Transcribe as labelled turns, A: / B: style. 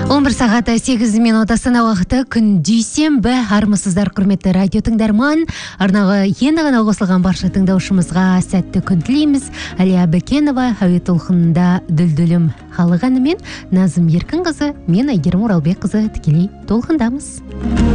A: 11 сағат 8 минут Астана уақыты күн дүйсенбі. Армысыздар, құрметті радио тыңдарман. Арнағы енді ғана қосылған барша тыңдаушымызға сәтті күн тілейміз. Әлия Бекенова әуе толқынында Дүлдүлім халық әнімен, Назым Еркінқызы, мен Айгерім Оралбекқызы тікелей толқындамыз.